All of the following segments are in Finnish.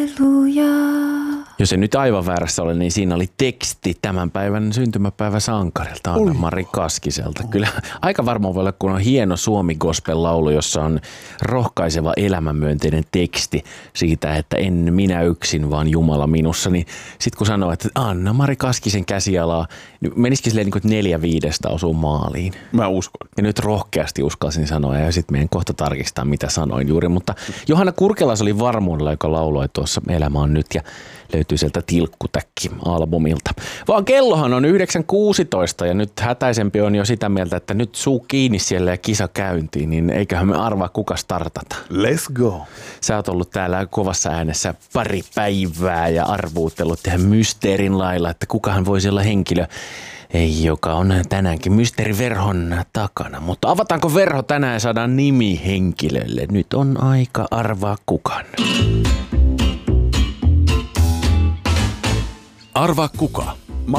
Jos se nyt aivan väärässä ole, niin siinä oli teksti tämän päivän syntymäpäiväsankarilta Anna-Mari Kaskiselta. Kyllä aika varmaan voi olla, kun on hieno suomi-gospel-laulu, jossa on rohkaiseva elämänmyönteinen teksti siitä, että en minä yksin, vaan Jumala minussa. Niin sitten kun sanoo, että Anna-Mari Kaskisen käsialaa, niin menisikin silleen niin kuin 4/5 osuu maaliin. Mä uskon. Ja nyt rohkeasti uskalsin sanoa ja sitten meidän kohta tarkistaa, mitä sanoin juuri. Mutta Johanna Kurkelas oli varmuudella, joka lauloi tuossa Elämä on nyt ja löytyy sieltä Tilkkutäkki-albumilta. Vaan kellohan on 9.16 ja nyt hätäisempi on jo sitä mieltä, että nyt suu kiinni siellä ja kisa käyntiin, niin eiköhän me arvaa kuka startata. Let's go. Sä oot ollut täällä kovassa äänessä pari päivää ja arvuutellut tähän mysteerin lailla, että kukahan voisi olla henkilö, joka on tänäänkin mysteeriverhon takana. Mutta avataanko verho tänään ja saadaan nimi henkilölle? Nyt on aika arvaa kukaan. Arvaa kuka?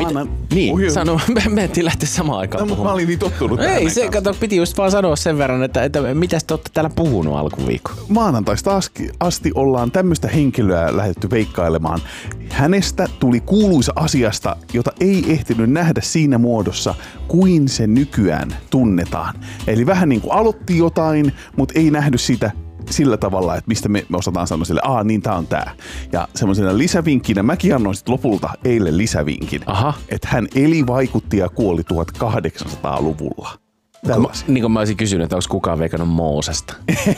Niin, sano, me mentiin lähteä samaan aikaan puhumaan. Mä olin niin tottunut tähän. Ei, se kato, piti just vaan sanoa sen verran, että mitäs te olette täällä puhunut alkuviikon? Maanantaista asti ollaan tämmöistä henkilöä lähdetty veikkailemaan. Hänestä tuli kuuluisa asiasta, jota ei ehtinyt nähdä siinä muodossa, kuin se nykyään tunnetaan. Eli vähän niin kuin aloitti jotain, mutta ei nähnyt sitä sillä tavalla, että mistä me osataan sanoa sille, niin tää on tää. Ja semmoisena lisävinkkinä, mäkin annoin sit lopulta eilen lisävinkin, että hän eli, vaikutti ja kuoli 1800-luvulla. Niin kuin mä olisin kysynyt, että onko kukaan veikannut Moosesta?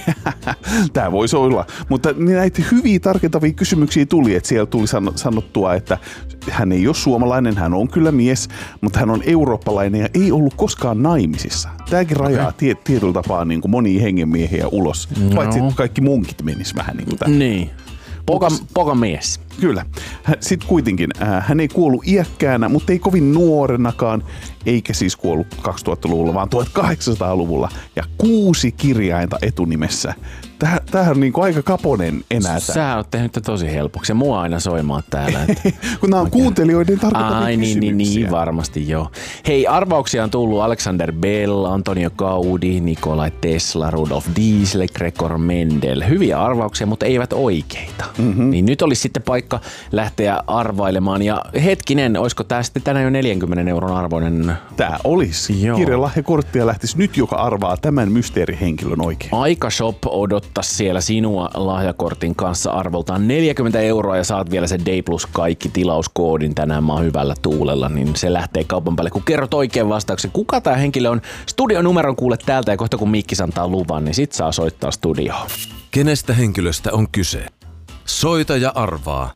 Tää voisi olla, mutta näitä hyviä tarkentavia kysymyksiä tuli, että siellä tuli sanottua, että hän ei ole suomalainen, hän on kyllä mies, mutta hän on eurooppalainen ja ei ollut koskaan naimisissa. Tääkin rajaa tietyllä tapaa niin kuin monia hengenmiehiä ulos, paitsi että kaikki munkit menis vähän niin kuin tämä. Niin. Poka mies. Kyllä. Sitten kuitenkin hän ei kuollut iäkkäänä, mutta ei kovin nuorenakaan, eikä siis kuollut 2000-luvulla, vaan 1800-luvulla ja 6 kirjainta etunimessä. Tämähän on niinku aika kaponen enää. Sä oot tehnyt tosi helpoksi ja mua aina soimaan täällä. Kun nämä on kuuntelijoiden tarkoittavia kysymyksiä. Niin, varmasti joo. Hei, arvauksia on tullut Alexander Bell, Antonio Gaudi, Nikola Tesla, Rudolf Diesel, Gregor Mendel. Hyviä arvauksia, mutta eivät oikeita. Niin nyt olisi sitten paikka lähteä arvailemaan. Ja hetkinen, olisiko tää sitten tänään jo 40 € arvoinen? Tää olisi. Kirjalahjakorttia lähtisi nyt, joka arvaa tämän mysteerihenkilön oikein. Aikashop odottaa siellä sinua lahjakortin kanssa arvoltaan 40 € ja saat vielä se Day Plus kaikki tilauskoodin tänään. Mä oon hyvällä tuulella, niin se lähtee kaupan päälle. Kun kerrot oikein vastauksen, kuka tää henkilö on, studionumeron kuule täältä ja kohta kun Mikkis antaa luvan, niin sit saa soittaa studioon. Kenestä henkilöstä on kyse? Soita ja arvaa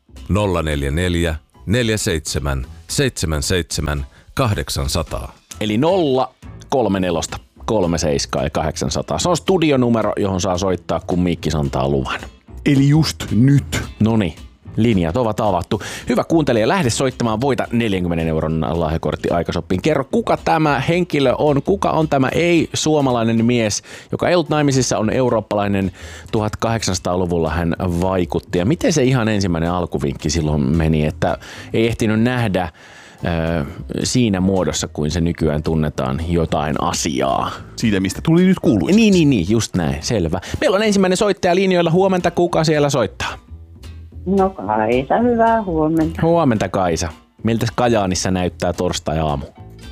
044 47 77 800. Eli 034 37 ja 800. Se on studionumero, johon saa soittaa, kun Mikkis antaa luvan. Eli just nyt. Noniin, linjat ovat avattu. Hyvä kuuntelija, lähde soittamaan, voita 40 € lahjakortti Aikashoppiin. Kerro, kuka tämä henkilö on, kuka on tämä ei-suomalainen mies, joka ei ollut naimisissa, on eurooppalainen, 1800-luvulla hän vaikutti. Ja miten se ihan ensimmäinen alkuvinkki silloin meni, että ei ehtinyt nähdä siinä muodossa, kuin se nykyään tunnetaan, jotain asiaa. Siitä, mistä tuli nyt kuuluisa. Niin, just näin, selvä. Meillä on ensimmäinen soittaja linjoilla. Huomenta, kuka siellä soittaa? No Kaisa, hyvää huomenta. Huomenta Kaisa. Miltä Kajaanissa näyttää torstai-aamu?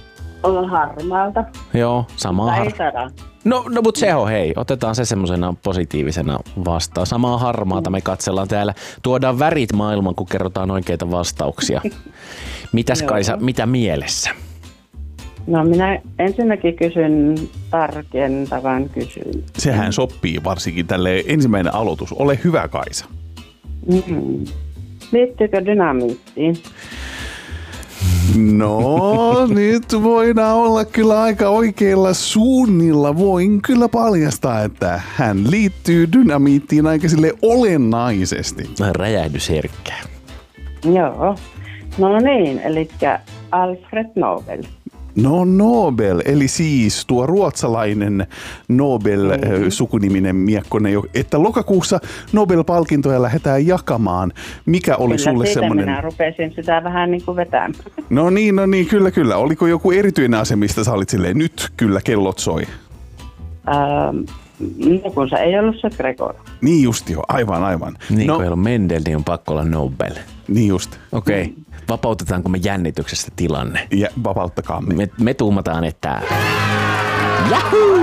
On harmaalta. Joo, samaa No, mutta se on hei. Otetaan se semmosena positiivisena vastaan. Samaa harmaata me katsellaan täällä. Tuodaan värit maailman, kun kerrotaan oikeita vastauksia. Mitäs Kaisa, mitä mielessä? No minä ensinnäkin kysyn tarkentavan kysyn. Sehän sopii varsinkin tälle ensimmäinen aloitus. Ole hyvä Kaisa. Liittyykö dynamiittiin? No, nyt voidaan olla kyllä aika oikeilla suunnilla. Voin kyllä paljastaa, että hän liittyy dynamiittiin aika sille olennaisesti. Räjähdysherkkää. Joo. No niin, eli Alfred Nobel. No Nobel, eli siis tuo ruotsalainen Nobel-sukuniminen miekkonen, että lokakuussa Nobel-palkintoja lähdetään jakamaan. Mikä oli kyllä sulle semmoinen? Minä rupesin sitä vähän niin kuin vetämään. No niin, kyllä. Oliko joku erityinen asia, mistä sä olit silleen, nyt kyllä kellot soi? No kun se ei ollut se Gregor. Niin just joo, aivan. Niin no, kun ei ollut Mendel, niin on pakko olla Nobel. niin just. Okei. Vapautetaanko me jännityksestä tilanne? Ja vapauttakaamme. Me tuumataan, että... Jahuu!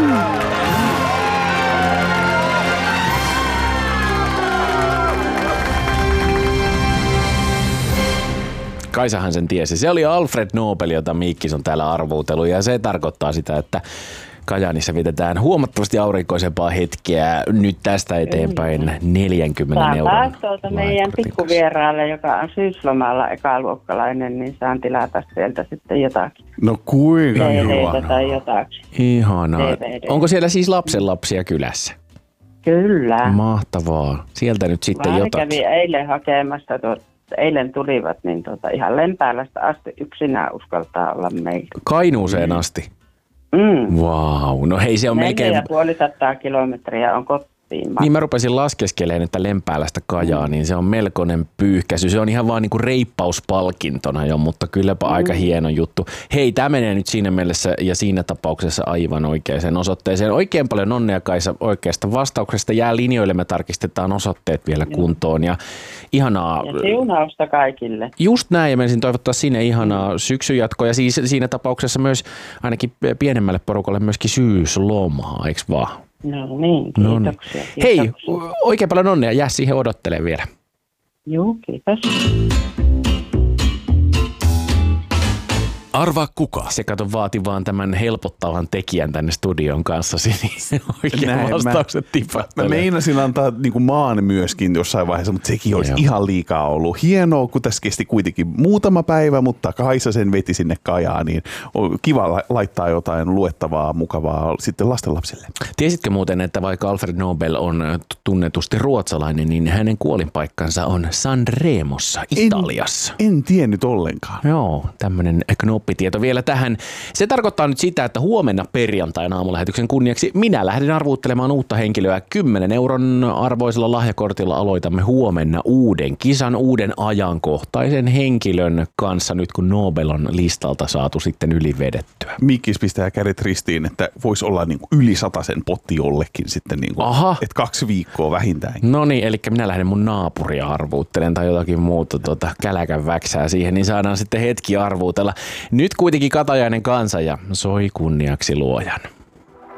Kaisahan sen tiesi. Se oli Alfred Nobel, jota Miikkis on täällä arvuutellut, ja se tarkoittaa sitä, että Kajaanissa vietetään huomattavasti aurinkoisempaa hetkeä nyt tästä eteenpäin 40 Saan euron. taas tuolta meidän lahjakortin kanssa. pikkuvieraalle, joka on syyslomalla ekaluokkalainen, niin saan tilata sieltä sitten jotakin. No kuinka DVDtä hyvä. tai jotakin. Ihanaa. DVD. Onko siellä siis lapsenlapsia kylässä? Kyllä. Mahtavaa. Sieltä nyt sitten Mä jotakin. kävin eilen hakemassa, eilen tulivat, niin ihan Lempäälästä asti yksinään uskaltaa olla meillä. Kainuuseen asti. Vau. No hei, se on melkein... 450 kilometriä on kotiin. Niin mä rupesin laskeskelemaan, että Lempäälästä Kajaa, niin se on melkoinen pyyhkäisy. Se on ihan vaan niinku reippauspalkintona jo, mutta kylläpä aika hieno juttu. Hei, tämä menee nyt siinä mielessä ja siinä tapauksessa aivan oikeaan osoitteeseen. Oikein paljon onnea Kaisa oikeasta vastauksesta. Jää linjoille, me tarkistetaan osoitteet vielä kuntoon. Ja ihanaa... Ja siunausta kaikille. Just näin, ja menisin toivottaa sinne ihanaa syksyn jatkoa. Ja siis siinä tapauksessa myös ainakin pienemmälle porukalle myöskin syyslomaa, eikö vaan? No niin, Noniin. kiitoksia. Hei, oikein paljon onnea. Jää siihen odottelemaan vielä. Joo, kiitos. Arvaa kuka. Se kato vaati vaan tämän helpottavan tekijän tänne studion kanssa, niin oikein Näin, vastaukset Mä tipahtelee. meinasin antaa niinku maan myöskin jossain vaiheessa, mutta sekin olisi Joo. ihan liikaa ollut. Hienoa, kun tässä kesti kuitenkin muutama päivä, mutta Kaisa sen veti sinne Kajaan, niin on kiva laittaa jotain luettavaa, mukavaa sitten lastenlapsille. Tiesitkö muuten, että vaikka Alfred Nobel on tunnetusti ruotsalainen, niin hänen kuolinpaikkansa on Sanremossa, Italiassa. En tiennyt ollenkaan. Joo, tämmöinen knoppitieto vielä tähän. Se tarkoittaa nyt sitä, että huomenna perjantaina aamulähetyksen kunniaksi minä lähden arvuuttelemaan uutta henkilöä. 10 euron arvoisella lahjakortilla aloitamme huomenna uuden kisan, uuden ajankohtaisen henkilön kanssa, nyt kun Nobel on listalta saatu sitten ylivedettyä. Mikkis pistää kädet ristiin, että voisi olla niinku yli 100 potti jollekin sitten, niinku, Aha. että 2 viikkoa vähintään. No niin, eli minä lähden mun naapuria arvuuttelen tai jotakin muuta käläkän väksää siihen, niin saadaan sitten hetki arvuutella. Nyt kuitenkin Katajainen kansa ja soi kunniaksi luojan.